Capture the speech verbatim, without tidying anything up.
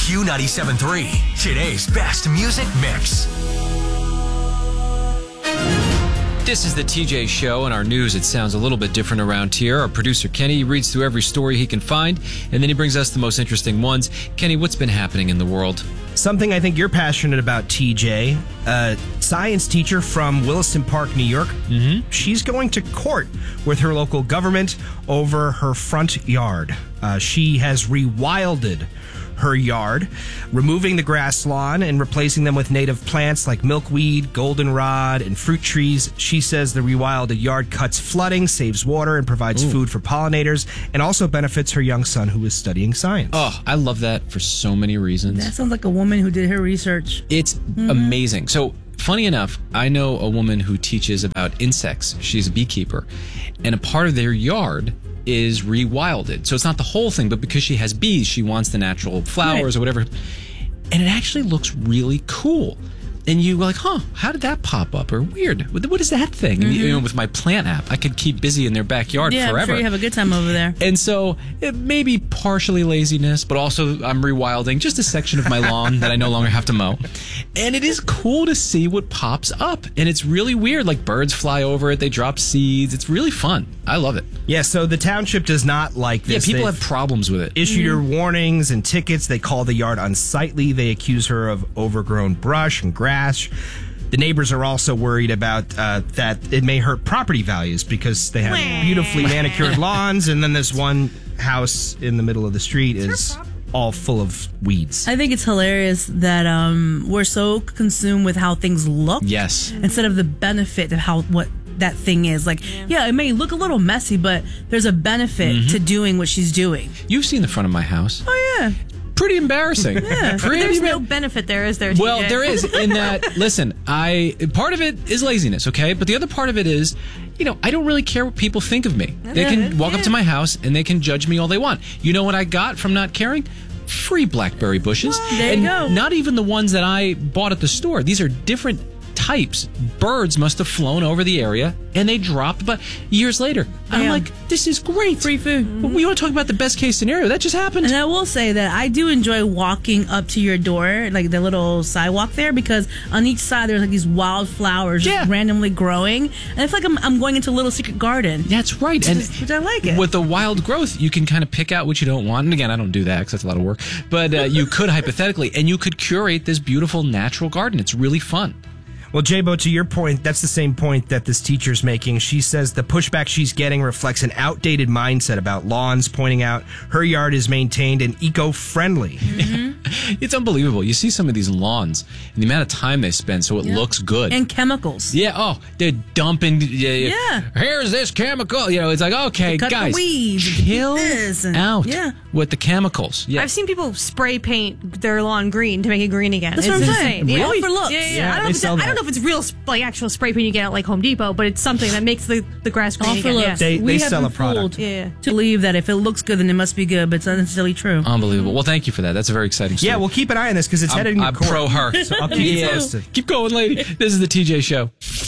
Q ninety-seven point three, today's best music mix. This is the T J Show. In our news, it sounds a little bit different around here. Our producer, Kenny, reads through every story he can find, and then he brings us the most interesting ones. Kenny, what's been happening in the world? Something I think you're passionate about, T J. A science teacher from Williston Park, New York. Mm-hmm. She's going to court with her local government over her front yard. Uh, she has rewilded her yard, removing the grass lawn and replacing them with native plants like milkweed, goldenrod, and fruit trees. She says the rewilded yard cuts flooding, saves water, and provides Ooh. food for pollinators, and also benefits her young son who is studying science. Oh, I love that for so many reasons. That sounds like a woman who did her research. It's mm-hmm. amazing. So, funny enough, I know a woman who teaches about insects. She's a beekeeper, and a part of their yard is rewilded. So it's not the whole thing, but because she has bees, she wants the natural flowers right. or whatever. And it actually looks really cool. And you go like, huh, how did that pop up? Or weird. What is that thing? Mm-hmm. And, you know, with my plant app, I could keep busy in their backyard yeah, forever. I'm sure you have a good time over there. And so it may be partially laziness, but also I'm rewilding just a section of my lawn that I no longer have to mow. And it is cool to see what pops up. And it's really weird. Like birds fly over it. They drop seeds. It's really fun. I love it. Yeah, so the township does not like this. Yeah, people They've have problems with it. Issued her mm-hmm. warnings and tickets. They call the yard unsightly. They accuse her of overgrown brush and grass. The neighbors are also worried about uh, that it may hurt property values because they have beautifully manicured lawns, and then this one house in the middle of the street is all full of weeds. I think it's hilarious that um, we're so consumed with how things look, yes, instead of the benefit of how what that thing is. Like, yeah, it may look a little messy, but there's a benefit mm-hmm. to doing what she's doing. You've seen the front of my house. Oh yeah. Pretty embarrassing. Yeah. Pretty There's embar- no benefit there, is there? T J? Well, there is in that, listen, I part of it is laziness, okay? But the other part of it is, you know, I don't really care what people think of me. They can walk yeah. up to my house and they can judge me all they want. You know what I got from not caring? Free blackberry bushes. There and you go. Not even the ones that I bought at the store. These are different types. Birds must have flown over the area and they dropped, but years later, I'm Yeah. like, this is great. Free food. Mm-hmm. We want to talk about the best case scenario. That just happened. And I will say that I do enjoy walking up to your door, like the little sidewalk there, because on each side there's like these wildflowers Yeah. just randomly growing, and I feel like I'm, I'm going into a little secret garden. That's right. And Which, which I like it. with the wild growth, you can kind of pick out what you don't want. And again, I don't do that because that's a lot of work. But uh, you could hypothetically, and you could curate this beautiful natural garden. It's really fun. Well, J-Bo, to your point, that's the same point that this teacher's making. She says the pushback she's getting reflects an outdated mindset about lawns, pointing out her yard is maintained and eco-friendly. Mm-hmm. It's unbelievable. You see some of these lawns and the amount of time they spend so it Yeah. looks good. And chemicals. Yeah, oh, they're dumping. Yeah, Yeah. Here's this chemical. You know, it's like, okay, Cut guys, the weeds, chill this and, out yeah. with the chemicals. Yeah. I've seen people spray paint their lawn green to make it green again. That's it's what I'm insane. saying. Yeah. All for looks. Yeah, yeah, yeah. Yeah, I, don't they know if it's, sell I that. don't know if it's real, like actual spray paint you get at like Home Depot, but it's something that makes the, the grass green All for again. looks. Yeah. They- we they have sell been a product. fooled Yeah. to believe that if it looks good, then it must be good, but it's not necessarily true. Unbelievable. Well, thank you for that. That's a very exciting story. Yeah, we'll keep an eye on this because it's I'm, headed in I'm court. pro her. So I'll keep you Yeah. posted. Keep going, lady. This is the T J Show.